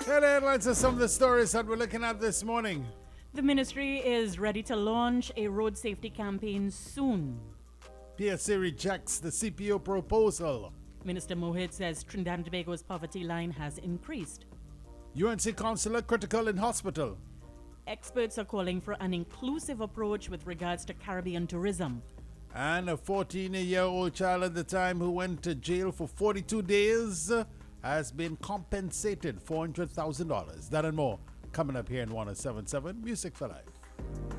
Here are the headlines of some of the stories that we're looking at this morning. The ministry is ready to launch a road safety campaign soon. PSA rejects the CPO proposal. Minister Mohit says Trinidad and Tobago's poverty line has increased. UNC counselor critical in hospital. Experts are calling for an inclusive approach with regards to Caribbean tourism. And a 14-year-old child at the time who went to jail for 42 days has been compensated $400,000. That and more coming up here in 107.7 Music for Life.